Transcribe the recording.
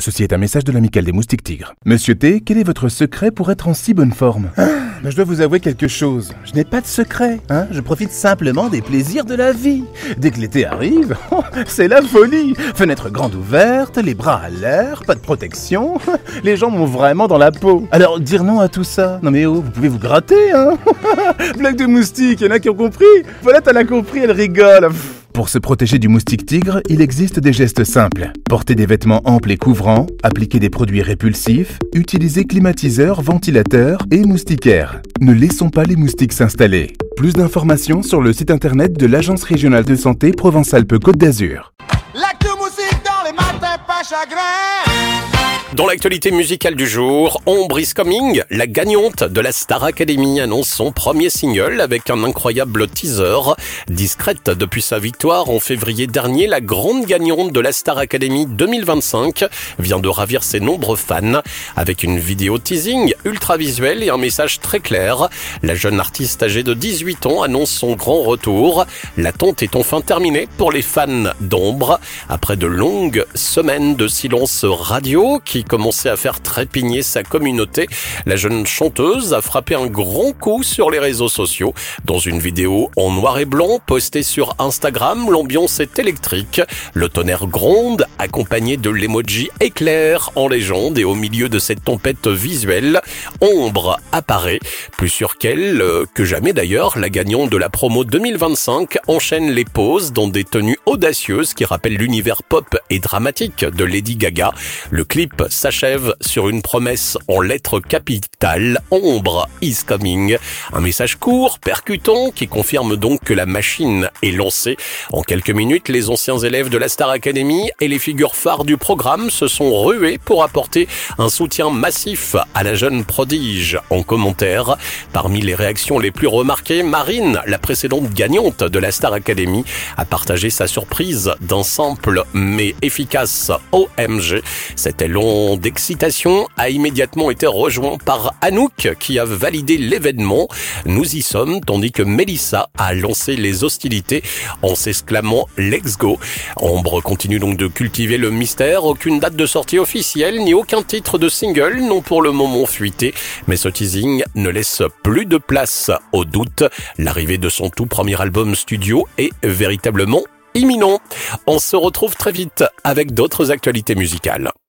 Ceci est un message de l'amicale des moustiques tigres. Monsieur T, quel est votre secret pour être en si bonne forme? Je dois vous avouer quelque chose. Je n'ai pas de secret, Je profite simplement des plaisirs de la vie. Dès que l'été arrive, c'est la folie. Fenêtre grande ouverte, les bras à l'air, pas de protection. Les gens m'ont vraiment dans la peau. Alors, dire non à tout ça? Non mais oh, vous pouvez vous gratter, Blague de moustique, il y en a qui ont compris. Paulette, elle a compris, elle rigole. Pour se protéger du moustique tigre, il existe des gestes simples. Porter des vêtements amples et couvrants, appliquer des produits répulsifs, utiliser climatiseurs, ventilateurs et moustiquaires. Ne laissons pas les moustiques s'installer. Plus d'informations sur le site internet de l'Agence régionale de santé Provence-Alpes-Côte d'Azur. L'actu musique dans les matins pas chagrin. Dans l'actualité musicale du jour, Ombre is Coming, la gagnante de la Star Academy, annonce son premier single avec un incroyable teaser. Discrète depuis sa victoire en février dernier, la grande gagnante de la Star Academy 2025 vient de ravir ses nombreux fans avec une vidéo teasing ultra visuelle et un message très clair. La jeune artiste âgée de 18 ans annonce son grand retour. L'attente est enfin terminée pour les fans d'Ombre. Après de longues semaines de silence radio qui commençait à faire trépigner sa communauté, la jeune chanteuse a frappé un grand coup sur les réseaux sociaux. Dans une vidéo en noir et blanc postée sur Instagram, l'ambiance est électrique. Le tonnerre gronde, accompagné de l'emoji éclair en légende, et au milieu de cette tempête visuelle, Ombre apparaît. Plus sûre qu'elle, que jamais d'ailleurs, la gagnante de la promo 2025 enchaîne les poses dans des tenues audacieuses qui rappellent l'univers pop et dramatique de Lady Gaga. Le clip s'achève sur une promesse en lettres capitales, Ombre is Coming. Un message court, percutant, qui confirme donc que la machine est lancée. En quelques minutes, les anciens élèves de la Star Academy et les figures phares du programme se sont rués pour apporter un soutien massif à la jeune prodige. En commentaire, parmi les réactions les plus remarquées, Marine, la précédente gagnante de la Star Academy, a partagé sa surprise d'un simple mais efficace OMG. Cet élan d'excitation a immédiatement été rejoint par Anouk qui a validé l'événement. Nous y sommes, tandis que Mélissa a lancé les hostilités en s'exclamant « Let's go ». Ombre continue donc de cultiver le mystère. Aucune date de sortie officielle ni aucun titre de single n'ont pour le moment fuité. Mais ce teasing ne laisse plus de place au doute. L'arrivée de son tout premier album studio est véritablement imminent. On se retrouve très vite avec d'autres actualités musicales.